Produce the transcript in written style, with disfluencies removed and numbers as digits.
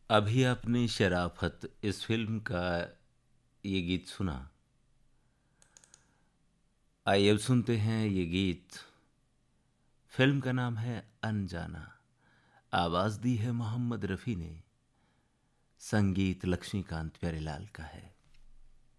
अभी आपने शराफत इस फ़िल्म का ये गीत सुना। आइए अब सुनते हैं ये गीत। फ़िल्म का नाम है अनजाना। आवाज़ दी है मोहम्मद रफ़ी ने। संगीत लक्ष्मीकांत प्यारेलाल का है।